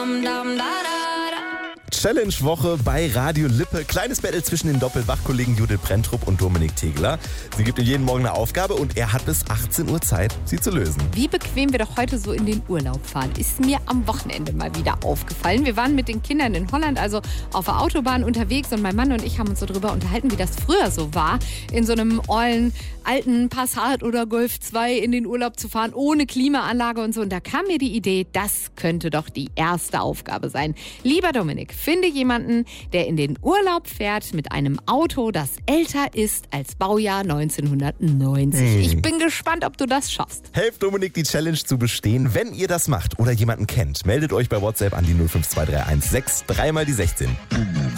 Challenge-Woche bei Radio Lippe. Kleines Battle zwischen den Doppelwach-Kollegen Judith Brenntrup und Dominik Tegeler. Sie gibt ihm jeden Morgen eine Aufgabe und er hat bis 18 Uhr Zeit, sie zu lösen. Wie bequem wir doch heute so in den Urlaub fahren, ist mir am Wochenende mal wieder aufgefallen. Wir waren mit den Kindern in Holland, also auf der Autobahn unterwegs, und mein Mann und ich haben uns so drüber unterhalten, wie das früher so war, in so einem ollen, alten Passat oder Golf 2 in den Urlaub zu fahren, ohne Klimaanlage und so. Und da kam mir die Idee, das könnte doch die erste Aufgabe sein. Lieber Dominik, finde jemanden, der in den Urlaub fährt mit einem Auto, das älter ist als Baujahr 1990. Ich bin gespannt, ob du das schaffst. Helft Dominik, die Challenge zu bestehen. Wenn ihr das macht oder jemanden kennt, meldet euch bei WhatsApp an die 05231 6 3 mal die 16.